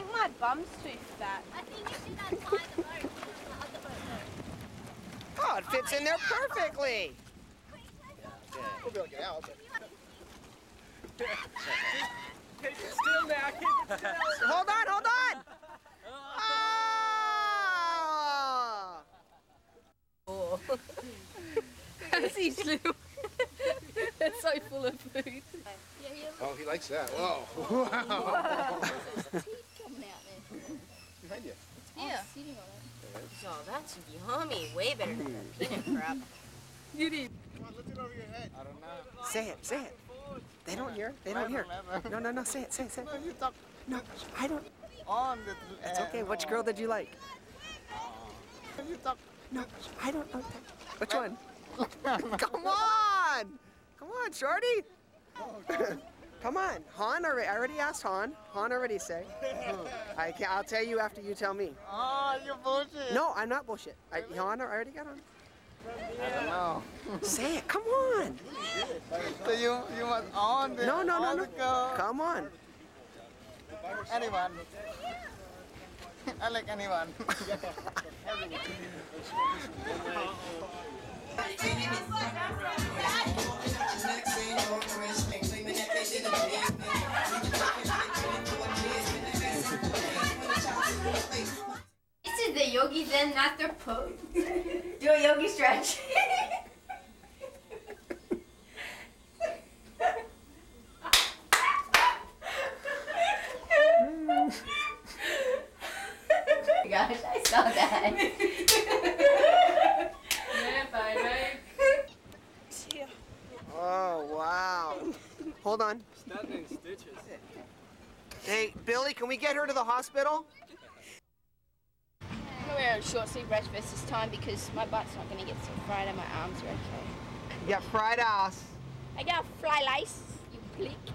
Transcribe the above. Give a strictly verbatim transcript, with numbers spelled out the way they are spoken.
think my bum's too fat. I think you should untie the boat. The other boat, no. Oh, it fits in there perfectly. We'll be able to get out. Keep it still now, keep it still. Hold on, hold on. Oh! That's his little... It's so full of food. Yeah, he has Oh, he likes that. Whoa. Wow. teeth coming out there. Behind you. Yeah. Oh, Sitting on it. Oh, that's yummy. Way better than the peanut crap. You did. Come on, lift it over your head. I don't know. Say it, say it. They don't hear. They don't hear. No, no, no. Say it, say it, say it. No, you talk No, I don't. on the... It's okay. Which girl did you like? You talk... No, I don't know. Which one? Come on! Come on, shorty! Come on. Han already, I already asked Han. Han already said. I can, I'll tell you after you tell me. Oh, you're bullshit. No, I'm not bullshit. I, Han, I already got on. I don't know. Say it. Come on. So you you was on the... No, no, no, on no. the go. Come on. Anyone. I like anyone. This is the yogi zen after pose. Do a yogi stretch. Gosh, I saw that. Yeah, baby. Oh, wow. Hold on. Standing in stitches. Hey, Billy, can we get her to the hospital? I'm gonna wear a short sleeve rash vest this time because my butt's not gonna get so fried and my arms are okay. You got fried ass. I got a fly lice, you bleak.